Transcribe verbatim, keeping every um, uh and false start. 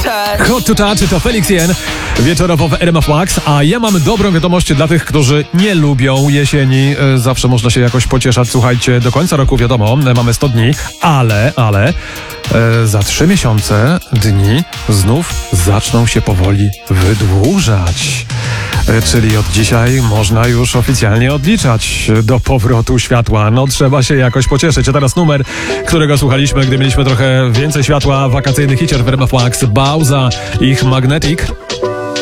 touch. Hot to touch to Felix Jen wieczorowo w R M F Max, a ja mam dobrą wiadomość dla tych, którzy nie lubią jesieni. Zawsze można się jakoś pocieszać. Słuchajcie, do końca roku wiadomo, mamy sto dni, ale, ale e, za trzy miesiące dni znów zaczną się powoli wydłużać. E, czyli od dzisiaj można już oficjalnie odliczać do powrotu światła. No trzeba się jakoś pocieszyć. A teraz numer, którego słuchaliśmy, gdy mieliśmy trochę więcej światła, wakacyjny hicier w R M F Max, Bauza, ich Magnetic.